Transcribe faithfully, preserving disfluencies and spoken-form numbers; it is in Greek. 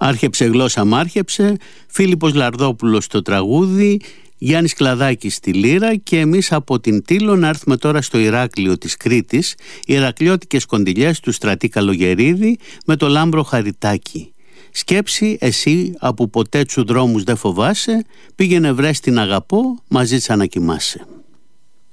Άρχεψε γλώσσα μάρχεψε, Φίλιππος Λαρδόπουλος στο τραγούδι, Γιάννης Κλαδάκης στη λύρα και εμείς από την Τήλο να έρθουμε τώρα στο Ηράκλειο της Κρήτης, Ηρακλειώτικες κοντιλιές του Στρατή Καλογερίδη με το Λάμπρο Χαριτάκη. Σκέψη εσύ από ποτέ τσου δρόμους δεν φοβάσαι, πήγαινε βρες την αγαπώ, μαζί της να κοιμάσαι.